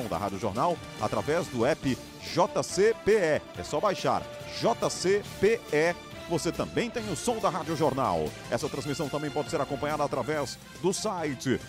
da Rádio Jornal através do app JCPE. É só baixar JCPE. Você também tem o som da Rádio Jornal. Essa transmissão também pode ser acompanhada através do site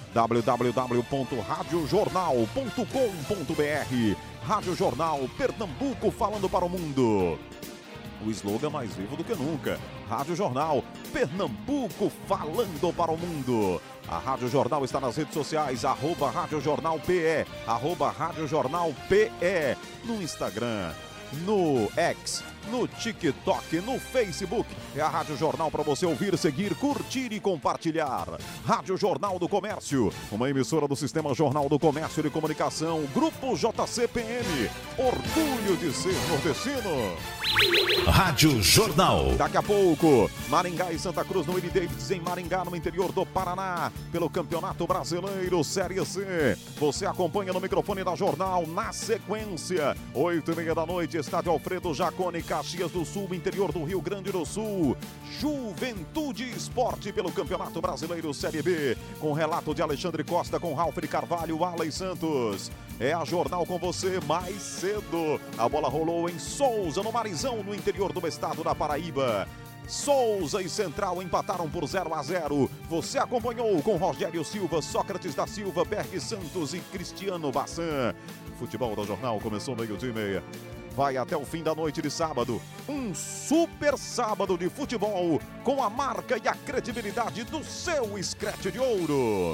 www.radiojornal.com.br. Rádio Jornal Pernambuco falando para o mundo. O slogan mais vivo do que nunca. Rádio Jornal Pernambuco falando para o mundo. A Rádio Jornal está nas redes sociais, @RádioJornalPE, @RádioJornalPE, no Instagram, no X, no TikTok, no Facebook. É a Rádio Jornal para você ouvir, seguir, curtir e compartilhar. Rádio Jornal do Comércio, uma emissora do Sistema Jornal do Comércio e Comunicação, Grupo JCPM. Orgulho de ser nordestino. Rádio Jornal. Daqui a pouco, Maringá e Santa Cruz no Willie Davids em Maringá, no interior do Paraná, pelo Campeonato Brasileiro Série C. Você acompanha no microfone da Jornal na sequência. 8h30 da noite, Estádio Alfredo Jaconi, Caxias do Sul, interior do Rio Grande do Sul. Juventude Esporte pelo Campeonato Brasileiro Série B, com relato de Alexandre Costa, com Ralf de Carvalho, Alex Santos. É a Jornal com você mais cedo. A bola rolou em Souza, no Marizão, no interior do estado da Paraíba. Souza e Central empataram por 0-0. Você acompanhou com Rogério Silva, Sócrates da Silva, Berg Santos e Cristiano Bassan. O futebol da Jornal começou 12h30. Vai até o fim da noite de sábado. Um super sábado de futebol com a marca e a credibilidade do seu Scratch de Ouro.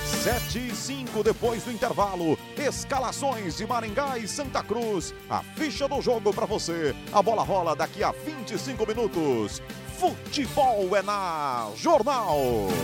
7h05 depois do intervalo. Escalações de Maringá e Santa Cruz. A ficha do jogo para você. A bola rola daqui a 25 minutos. Futebol é na Jornal.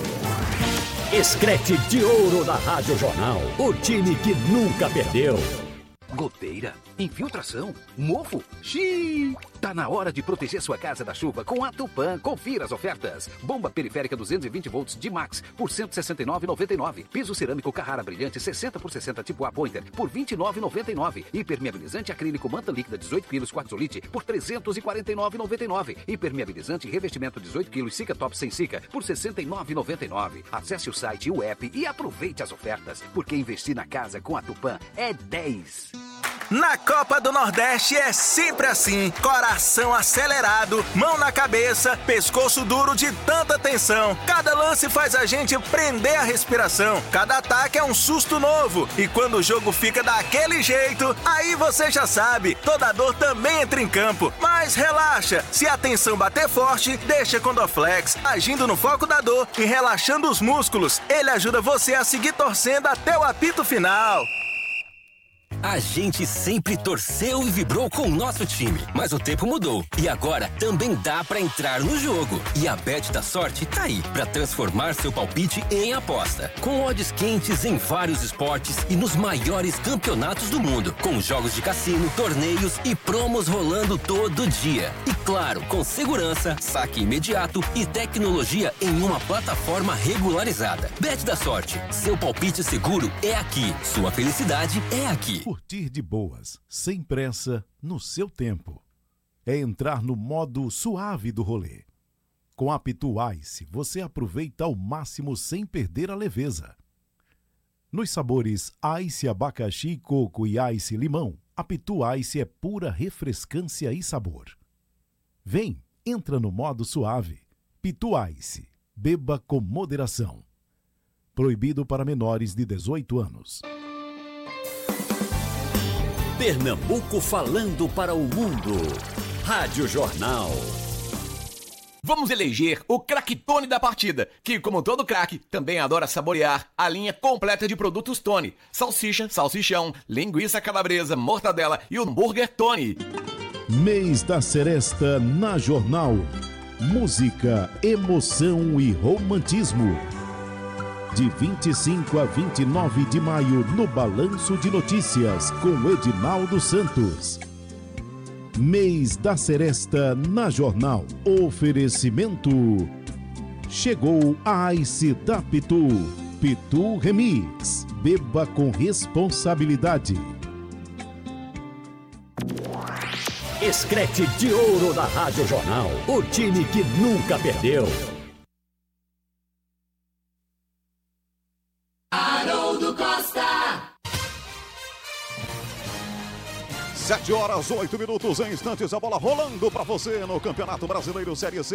Scratch de Ouro da Rádio Jornal. O time que nunca perdeu. Goteira, infiltração, mofo, xiii. Tá na hora de proteger sua casa da chuva com a Tupã. Confira as ofertas. Bomba periférica 220 volts de Max por R$ 169,99. Piso cerâmico Carrara brilhante 60 por 60 tipo A Pointer por R$ 29,99. Impermeabilizante acrílico manta líquida 18 kg quartzolite por R$ 349,99. Impermeabilizante revestimento 18 kg Cica Top sem Cica por R$ 69,99. Acesse o site e o app e aproveite as ofertas, porque investir na casa com a Tupã é 10. Na Copa do Nordeste é sempre assim, coração acelerado, mão na cabeça, pescoço duro de tanta tensão. Cada lance faz a gente prender a respiração, cada ataque é um susto novo. E quando o jogo fica daquele jeito, aí você já sabe, toda dor também entra em campo. Mas relaxa, se a tensão bater forte, deixa com Dorflex, agindo no foco da dor e relaxando os músculos. Ele ajuda você a seguir torcendo até o apito final. A gente sempre torceu e vibrou com o nosso time, mas o tempo mudou e agora também dá pra entrar no jogo. E a Bet da Sorte tá aí pra transformar seu palpite em aposta, com odds quentes em vários esportes e nos maiores campeonatos do mundo, com jogos de cassino, torneios e promos rolando todo dia. E claro, com segurança, saque imediato e tecnologia em uma plataforma regularizada. Bet da Sorte, seu palpite seguro é aqui, sua felicidade é aqui. Curtir de boas, sem pressa, no seu tempo. É entrar no modo suave do rolê. Com a Pitu Ice, você aproveita ao máximo sem perder a leveza. Nos sabores Ice abacaxi, coco e Ice limão, a Pitu Ice é pura refrescância e sabor. Vem, entra no modo suave. Pitu Ice, beba com moderação. Proibido para menores de 18 anos. Pernambuco falando para o mundo. Rádio Jornal. Vamos eleger o craquetone da partida, que, como todo craque, também adora saborear a linha completa de produtos Tony. Salsicha, salsichão, linguiça calabresa, mortadela e o hambúrguer Tony. Mês da Seresta na Jornal. Música, emoção e romantismo. De 25 a 29 de maio, no Balanço de Notícias, com Edinaldo Santos. Mês da Seresta na Jornal. Oferecimento. Chegou a Ice da Pitu. Pitu Remix. Beba com responsabilidade. Scratch de Ouro da Rádio Jornal. O time que nunca perdeu. Haroldo Costa. 7 horas, 8 minutos em instantes, a bola rolando para você no Campeonato Brasileiro Série C.